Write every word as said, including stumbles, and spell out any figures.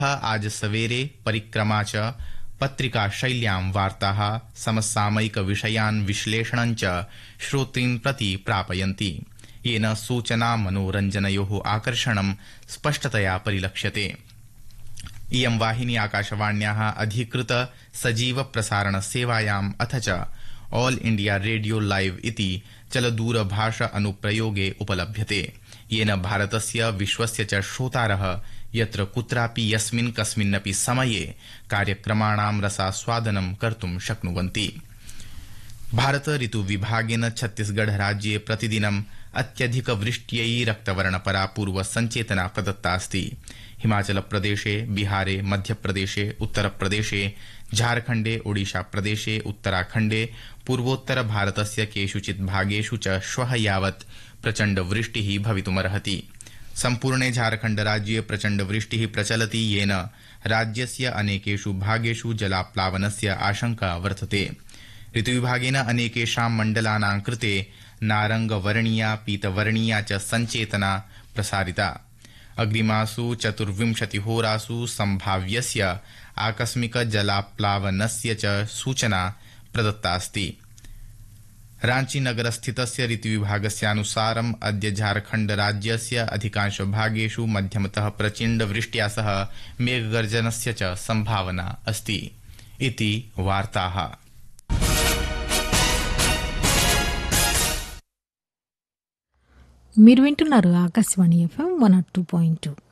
आज सवेरे परिक्रमा च पत्रिका शैल्यां वार्ताः समसामयिक विषयान् विश्लेषणं च श्रोतॄन् प्रति प्रापयन्ति येन सूचना मनोरञ्जनयोः आकर्षणं स्पष्टतया परिलक्ष्यते। इयं वाहिनी आकाशवाण्याः अधिकृत सजीव प्रसारण सेवायाम् अथ च ऑल इंडिया रेडियो लाइव इति चलदूरभाष अनुप्रयोगे उपलभ्यते, येन भारतस्य विश्वस्य च श्रोतारः यत्र कुत्रापि यस्मिन् कस्मिन्नपि समये कार्यक्रमाणां रसास्वादनं कर्तुं शक्नुवन्ति। भारत ऋतु विभागेन छत्तीसगढ़ राज्ये प्रतिदिनम् अत्यधिक वृष्ट्यै रक्तवर्णपरा पूर्व संचेतना प्रदत्ता अस्ति। हिमाचल प्रदेशे, बिहारे, मध्यप्रदेशे, उत्तरप्रदेशे, झारखण्डे, ओडिशा प्रदेशे, उत्तराखण्डे, पूर्वोत्तर भारतस्य केषुचित् भागेषु च श्वः यावत् प्रचण्ड वृष्टिः भवितुमर्हति। सम्पूर्णे झारखण्ड राज्ये प्रचण्ड वृष्टिः प्रचलति, येन राज्यस्य अनेकेषु भागेषु जलाप्लावनस्य आशंका वर्तते। ऋतुविभागेन अनेकेषां मण्डलानां कृते नारंगवर्णीया, पीतवर्णीया च संचेतना प्रसारिता। अग्रिमासु चतुर्विंशतिहोरासु सम्भाव्यस्य आकस्मिक जलाप्लावनस्य च सूचना प्रदत्ता अस्ति। रांची नगरस्थितस्य ऋतुविभागस्यानुसारम् अद्य झारखण्ड राज्यस्य अधिकांश भागेषु मध्यमतः प्रचण्ड वृष्ट्या सह मेघगर्जनस्य च सम्भावना अस्ति इति वार्ताः। మీరు వింటున్నారు Akashvani FM one not two point two.